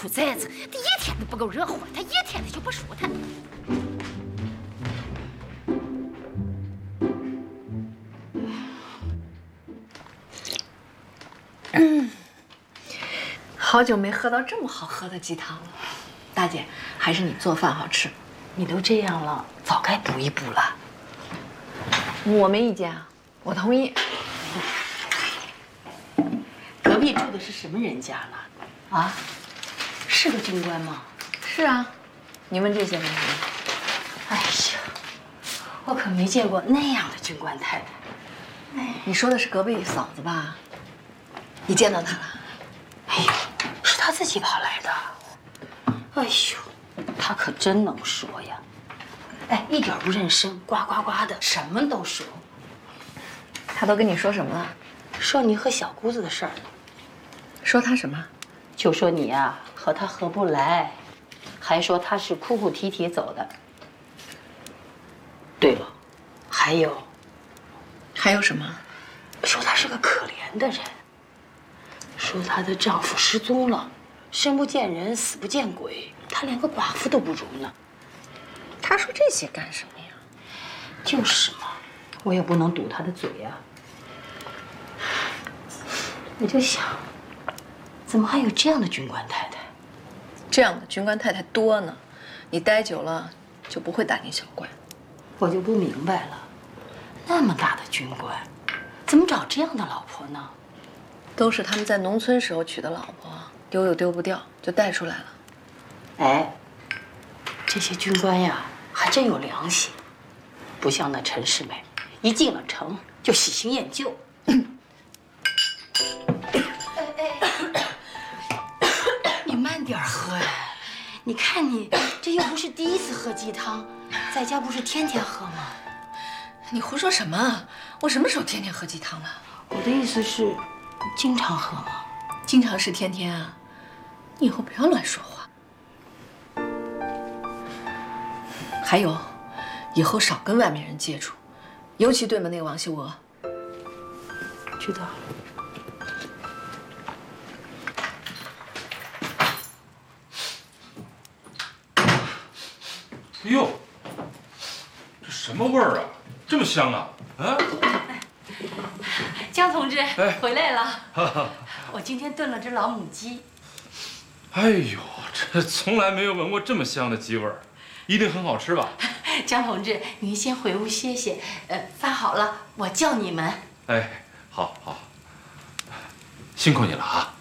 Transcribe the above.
兔崽子，他一天都不够惹火，他一天他就不舒坦。 好久没喝到这么好喝的鸡汤了，大姐，还是你做饭好吃。 你都这样了，早该补一补了。 我没意见啊，我同意。 隔壁住的是什么人家呢？啊，是个军官吗？ 是啊，你问这些干什么？ 哎呀，我可没见过那样的军官太太。 哎，你说的是隔壁嫂子吧？你见到她了？ 哎呦，是她自己跑来的。哎呦，她可真能说呀！哎，一点不认生，呱呱呱的，什么都说。 她都跟你说什么了？ 说你和小姑子的事儿。 说她什么？ 就说你呀和她合不来，还说她是哭哭啼啼走的。对了，还有什么？ 说她是个可怜的人，说她的丈夫失踪了，生不见人，死不见鬼，她连个寡妇都不如呢。 她说这些干什么呀？ 就是嘛，我也不能堵她的嘴呀。我就想，怎么还有这样的军官太太？ 这样的军官太太多呢，你待久了就不会大惊小怪。 我就不明白了，那么大的军官，怎么找这样的老婆呢？ 都是他们在农村时候娶的老婆，丢又丢不掉，就带出来了。 哎，这些军官呀，还真有良心，不像那陈世美，一进了城就喜新厌旧。你慢点喝呀！你看你这又不是第一次喝鸡汤，在家不是天天喝吗？ 你胡说什么？我什么时候天天喝鸡汤了？ 我的意思是，经常喝吗？ 经常是天天啊。你以后不要乱说话。还有，以后少跟外面人接触，尤其对门那个王秀娥。 知道。 哎呦，这什么味儿啊？这么香啊！啊！ 江同志，回来了。我今天炖了只老母鸡。 哎呦，这从来没有闻过这么香的鸡味儿，一定很好吃吧？ 江同志，您先回屋歇歇。饭好了，我叫你们。 哎，好，辛苦你了啊！